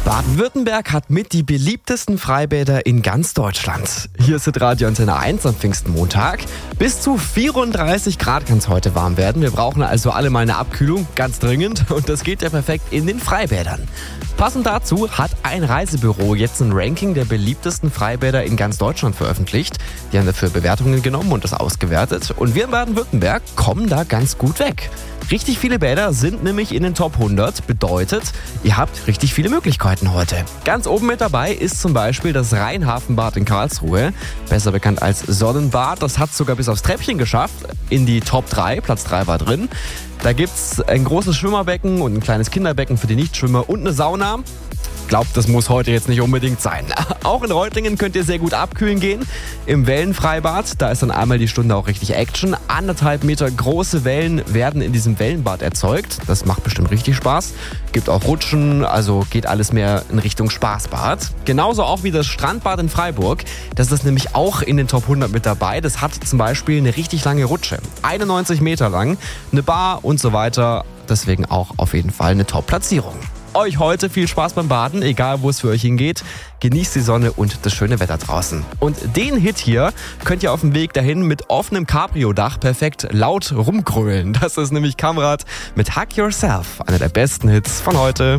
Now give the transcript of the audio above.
Baden-Württemberg hat mit die beliebtesten Freibäder in ganz Deutschland. Hier ist Radio Antenne 1 am Pfingstmontag. Bis zu 34 Grad kann es heute warm werden. Wir brauchen also alle mal eine Abkühlung, ganz dringend. Und das geht ja perfekt in den Freibädern. Passend dazu hat ein Reisebüro jetzt ein Ranking der beliebtesten Freibäder in ganz Deutschland veröffentlicht. Die haben dafür Bewertungen genommen und das ausgewertet. Und wir in Baden-Württemberg kommen da ganz gut weg. Richtig viele Bäder sind nämlich in den Top 100. Bedeutet, ihr habt richtig viele Möglichkeiten heute. Ganz oben mit dabei ist zum Beispiel das Rheinhafenbad in Karlsruhe. Besser bekannt als Sonnenbad. Das hat es sogar bis aufs Treppchen geschafft. In die Top 3. Platz 3 war drin. Da gibt's ein großes Schwimmerbecken und ein kleines Kinderbecken für die Nichtschwimmer und eine Sauna. Glaubt, das muss heute jetzt nicht unbedingt sein. Auch in Reutlingen könnt ihr sehr gut abkühlen gehen. Im Wellenfreibad, da ist dann einmal die Stunde auch richtig Action. 1,5 Meter große Wellen werden in diesem Wellenbad erzeugt. Das macht bestimmt richtig Spaß. Gibt auch Rutschen, also geht alles mehr in Richtung Spaßbad. Genauso auch wie das Strandbad in Freiburg. Das ist nämlich auch in den Top 100 mit dabei. Das hat zum Beispiel eine richtig lange Rutsche. 91 Meter lang, eine Bar und so weiter. Deswegen auch auf jeden Fall eine Top-Platzierung. Euch heute viel Spaß beim Baden, egal wo es für euch hingeht. Genießt die Sonne und das schöne Wetter draußen. Und den Hit hier könnt ihr auf dem Weg dahin mit offenem Cabrio-Dach perfekt laut rumgrölen. Das ist nämlich Kamrat mit Hug Yourself, einer der besten Hits von heute.